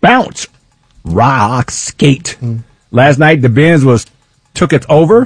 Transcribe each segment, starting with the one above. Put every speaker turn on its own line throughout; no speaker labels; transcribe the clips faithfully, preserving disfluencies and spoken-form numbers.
bounce, rock, skate. Mm. Last night, the Benz was took it over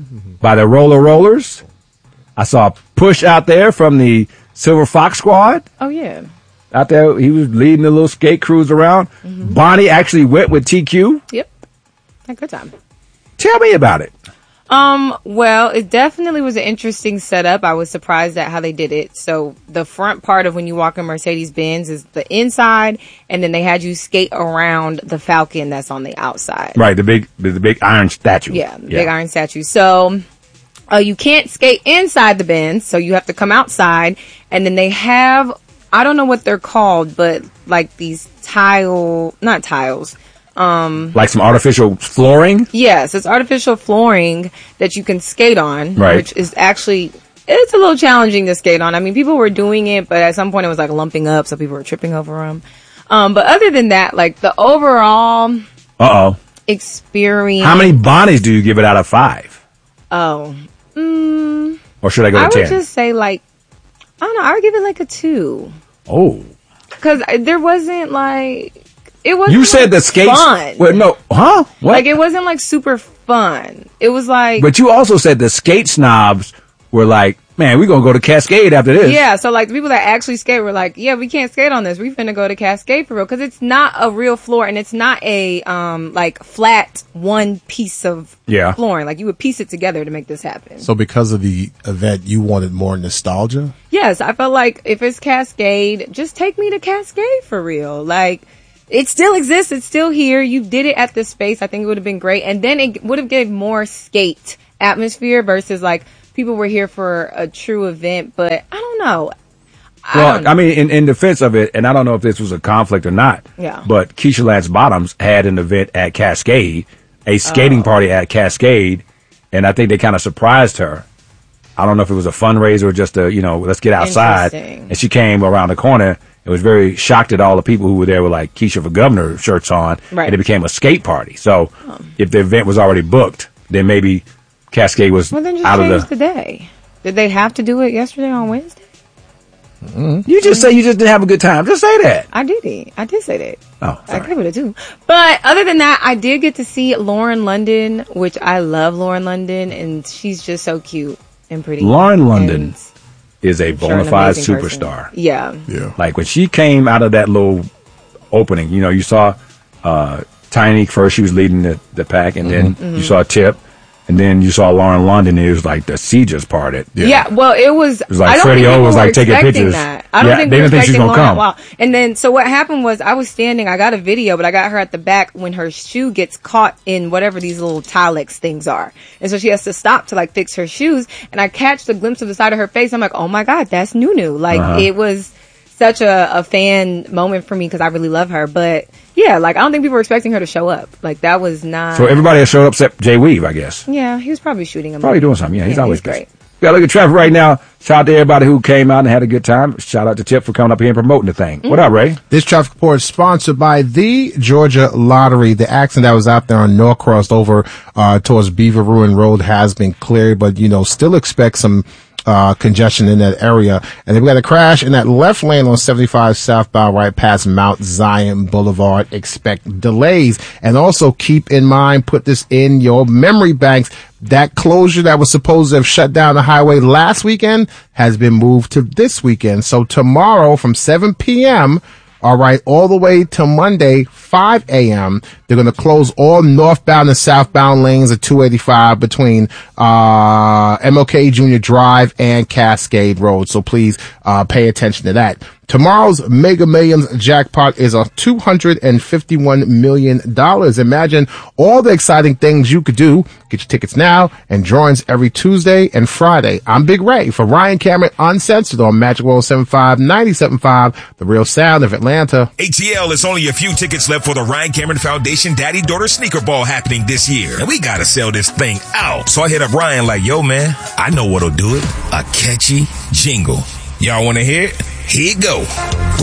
by the Roller Rollers. I saw Push out there from the Silver Fox Squad.
Oh, yeah.
Out there, he was leading the little skate cruise around. Mm-hmm. Bonnie actually went with T Q.
Yep. Had a good time.
Tell me about it.
Um, well, it definitely was an interesting setup. I was surprised at how they did it. So the front part of when you walk in Mercedes-Benz is the inside, and then they had you skate around the Falcon that's on the outside.
Right, the big the big iron statue.
Yeah, the yeah. big iron statue. So uh, you can't skate inside the Benz, so you have to come outside, and then they have, I don't know what they're called, but like these tile, not tiles, Um,
like some artificial flooring?
Yes, it's artificial flooring that you can skate on,
right.
which is actually, it's a little challenging to skate on. I mean, people were doing it, but at some point it was like lumping up, so people were tripping over them. Um, but other than that, like the overall
Uh-oh.
experience.
How many Bonnies do you give it out of five?
Oh. Mm,
or should I go to
I
ten?
would just say like, I don't know, I would give it like a two.
Oh.
Because there wasn't like... It wasn't
you said
like
the skates.
Fun.
Well, no, huh? What?
Like it wasn't like super fun. It was like.
But you also said the skate snobs were like, "Man, we're gonna go to Cascade after this."
Yeah, so like the people that actually skate were like, "Yeah, we can't skate on this. We're finna go to Cascade for real," because it's not a real floor and it's not a um like flat one piece of
yeah.
flooring. Like you would piece it together to make this happen.
So because of the event, you wanted more nostalgia?
Yes, I felt like if it's Cascade, just take me to Cascade for real. Like. It still exists. It's still here. You did it at this space. I think it would have been great. And then it would have given more skate atmosphere versus like people were here for a true event. But I don't know. I
well,
don't know.
I mean, in, in defense of it, and I don't know if this was a conflict or not,
yeah.
but Keisha Lance Bottoms had an event at Cascade, a skating oh. party at Cascade, and I think they kind of surprised her. I don't know if it was a fundraiser or just a, you know, let's get outside. And she came around the corner. It was very shocked that all the people who were there were like Keisha for Governor shirts on,
right.
and it became a skate party. So
oh.
if the event was already booked, then maybe Cascade was
well, then just
out
change
of the...
the day. Did they have to do it yesterday on Wednesday?
Mm-hmm. You just mm-hmm. say you just didn't have a good time. Just say that.
I did it. I did say that.
Oh, sorry.
I gave it a two. But other than that, I did get to see Lauren London, which I love Lauren London, and she's just so cute and pretty.
Lauren London. And is a
I'm
bona
sure
fide superstar.
Person. Yeah.
Yeah.
Like when she came out of that little opening, you know, you saw uh, Tiny first, she was leading the, the pack, and mm-hmm. then mm-hmm. you saw Tip, and then you saw Lauren London, and it was like the sea just parted.
Yeah. yeah, well, it was.
It was like
I don't
Freddie
think
O was like taking
expecting
pictures.
That. I don't
yeah,
think
they
we were
didn't think she was
expecting
going to
Lauren.
come.
Wow. And then, so what happened was I was standing, I got a video, but I got her at the back when her shoe gets caught in whatever these little Tilex things are. And so she has to stop to like fix her shoes. And I catch the glimpse of the side of her face. I'm like, oh my God, that's Nunu. Like uh-huh. it was such a, a fan moment for me because I really love her. But yeah, like I don't think people were expecting her to show up. Like that was not.
So everybody has showed up except Jay Weave, I guess.
Yeah, he was probably shooting him.
Probably doing something. Yeah, he's
yeah,
always
he's great.
We got to look at traffic right now. Shout out to everybody who came out and had a good time. Shout out to Tip for coming up here and promoting the thing. Mm-hmm. What up, Ray?
This traffic report is sponsored by the Georgia Lottery. The accident that was out there on Norcross over uh, towards Beaver Ruin Road has been cleared, but, you know, still expect some Uh, congestion in that area. And then we got a crash in that left lane on seventy-five southbound right past Mount Zion Boulevard. Expect delays. And also keep in mind, put this in your memory banks. That closure that was supposed to have shut down the highway last weekend has been moved to this weekend. So tomorrow from seven p.m., all right, all the way till Monday, five a.m., they're going to close all northbound and southbound lanes of two eighty-five between uh M L K Junior Drive and Cascade Road. So please uh pay attention to that. Tomorrow's Mega Millions jackpot is a two hundred fifty-one million dollars. Imagine all the exciting things you could do. Get your tickets now and drawings every Tuesday and Friday. I'm Big Ray for Ryan Cameron Uncensored on Magic one oh seven point five, ninety-seven point five, the real sound of Atlanta.
A T L is only a few tickets left for the Ryan Cameron Foundation Daddy-Daughter Sneaker Ball happening this year. And we gotta sell this thing out. So I hit up Ryan like, yo, man, I know what'll do it. A catchy jingle. Y'all wanna hear it? Here you go.